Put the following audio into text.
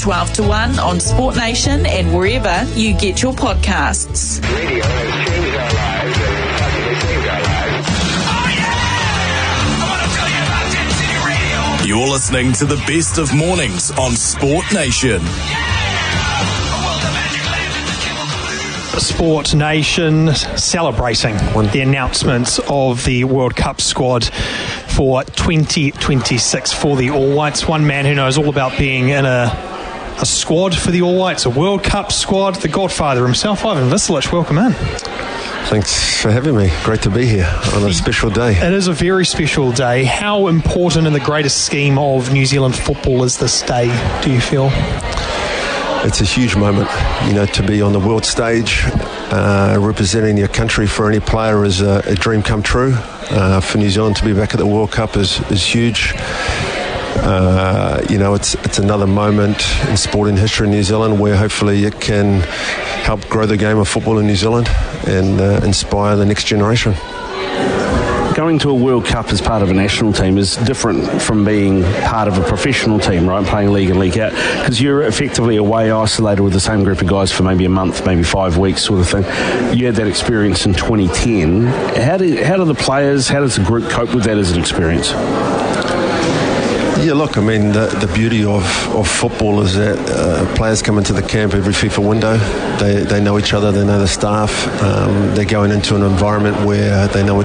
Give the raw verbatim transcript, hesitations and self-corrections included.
twelve to one on Sport Nation and wherever you get your podcasts. Radio has changed our lives and possibly saved our lives. Oh yeah! I want to tell you about Tip City Radio. You're listening to the best of mornings on Sport Nation. Sport Nation celebrating the announcement of the World Cup squad for twenty twenty-six for the All Whites. One man who knows all about being in a, a squad for the All Whites, a World Cup squad, the godfather himself, Ivan Vicelich. Welcome in. Thanks for having me. Great to be here on a special day. It is a very special day. How important in the greatest scheme of New Zealand football is this day, do you feel? It's a huge moment, you know, to be on the world stage, uh, representing your country for any player is a, a dream come true. Uh, for New Zealand to be back at the World Cup is, is huge. Uh, you know, it's it's another moment in sporting history in New Zealand where hopefully it can help grow the game of football in New Zealand and uh, inspire the next generation. Going to a World Cup as part of a national team is different from being part of a professional team, right, playing league in, league out, because you're effectively away isolated with the same group of guys for maybe a month, maybe five weeks sort of thing. You had that experience in twenty ten. How do, how do the players, how does the group cope with that as an experience? Yeah, look, I mean, the, the beauty of, of football is that uh, players come into the camp every FIFA window. They they know each other, they know the staff. Um, they're going into an environment where they know